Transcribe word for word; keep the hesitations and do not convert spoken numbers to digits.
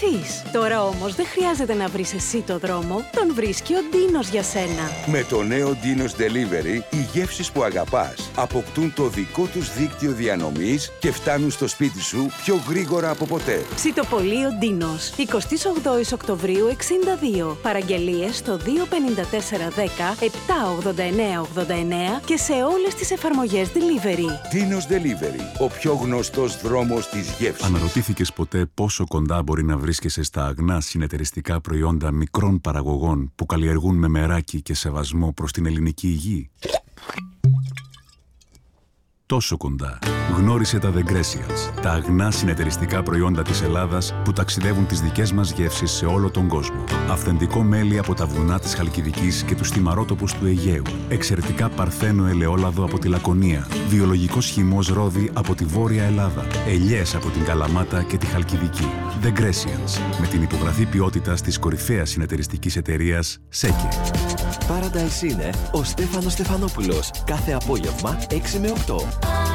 βρεθείς. Τώρα όμως δεν χρειάζεται να βρεις εσύ το δρόμο, τον βρίσκει ο Ντίνος για σένα. Με το νέο Ντίνος Delivery, οι γεύσεις που αγαπάς αποκτούν το δικό τους δίκτυο διανομής και φτάνουν στο σπίτι σου πιο γρήγορα από ποτέ. Ψητοπολείο Ντίνος, εικοστή όγδοη Οκτωβρίου εξήντα δύο. Παραγγελίες στο δύο πέντε τέσσερα δέκα επτά ογδόντα εννέα ογδόντα εννέα και σε όλες τις εφαρμογές delivery. Ντίνος Delivery, ο πιο γνωστός δρόμος της γεύσης. Αναρωτήθηκες ποτέ πόσο κοντά μπορεί να βρίσκεσαι στα αγνά συνεταιριστικά προϊόντα μικρών παραγωγών που καλλιεργούν με μεράκι και σεβασμό προς την ελληνική υγεία? Τόσο κοντά. Γνώρισε τα The Grecians, τα αγνά συνεταιριστικά προϊόντα της Ελλάδας που ταξιδεύουν τις δικές μας γεύσεις σε όλο τον κόσμο. Αυθεντικό μέλι από τα βουνά της Χαλκιδικής και τους θυμαρότοπους του Αιγαίου. Εξαιρετικά παρθένο ελαιόλαδο από τη Λακωνία. Βιολογικός χυμός ρόδι από τη Βόρεια Ελλάδα. Ελιές από την Καλαμάτα και τη Χαλκιδική. The Grecians, με την υπογραφή ποιότητας της κορυφαίας συνεταιριστικής εταιρείας ΣΕΚΕ. Paradise είναι ο Στέφανος Στεφανόπουλος. Κάθε απόγευμα έξι με οκτώ.